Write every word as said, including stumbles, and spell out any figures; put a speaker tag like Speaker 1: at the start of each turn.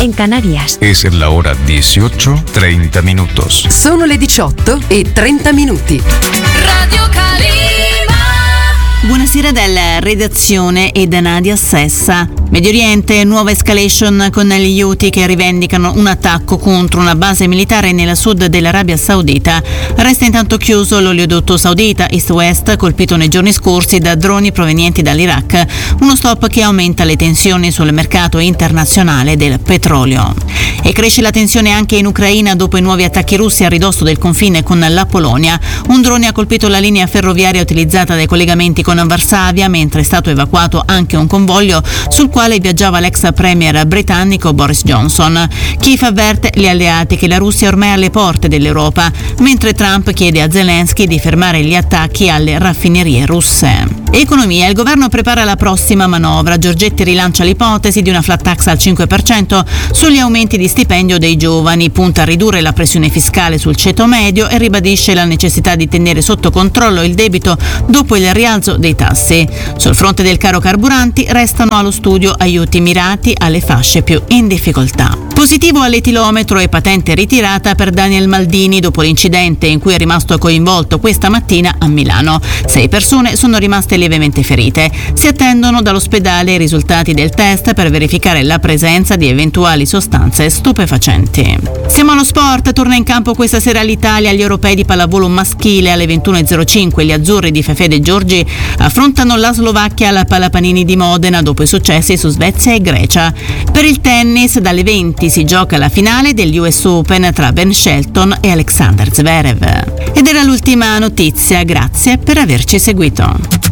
Speaker 1: en Canarias.
Speaker 2: Es la hora dieciocho, treinta minutos.
Speaker 3: Sono le diciotto e trenta minuti.
Speaker 4: Radio Calima.
Speaker 5: Buonasera dalla redazione e da Nadia Sessa. Medio Oriente, nuova escalation con gli Houthi che rivendicano un attacco contro una base militare nella sud dell'Arabia Saudita. Resta intanto chiuso l'oleodotto saudita East-West, colpito nei giorni scorsi da droni provenienti dall'Iraq. Uno stop che aumenta le tensioni sul mercato internazionale del petrolio. E cresce la tensione anche in Ucraina dopo i nuovi attacchi russi a ridosso del confine con la Polonia. Un drone ha colpito la linea ferroviaria utilizzata dai collegamenti con Varsavia, mentre è stato evacuato anche un convoglio sul quale viaggiava l'ex premier britannico Boris Johnson. Kiev avverte gli alleati che la Russia è ormai alle porte dell'Europa, mentre Trump chiede a Zelensky di fermare gli attacchi alle raffinerie russe. Economia. Il governo prepara la prossima manovra. Giorgetti rilancia l'ipotesi di una flat tax al cinque per cento sugli aumenti di stipendio dei giovani, punta a ridurre la pressione fiscale sul ceto medio e ribadisce la necessità di tenere sotto controllo il debito dopo il rialzo dei tassi. Sul fronte del caro carburanti restano allo studio aiuti mirati alle fasce più in difficoltà. Positivo all'etilometro e patente ritirata per Daniel Maldini dopo l'incidente in cui è rimasto coinvolto questa mattina a Milano. Sei persone sono rimaste lievemente ferite. Si attendono dall'ospedale i risultati del test per verificare la presenza di eventuali sostanze stupefacenti. Siamo allo sport. Torna in campo questa sera l'Italia agli europei di pallavolo maschile alle ventuno e zero cinque. Gli azzurri di Fefè De Giorgi affrontano la Slovacchia alla Palapanini di Modena dopo i successi su Svezia e Grecia. Per il tennis dalle venti si gioca la finale degli U S Open tra Ben Shelton e Alexander Zverev. Ed era l'ultima notizia, grazie per averci seguito.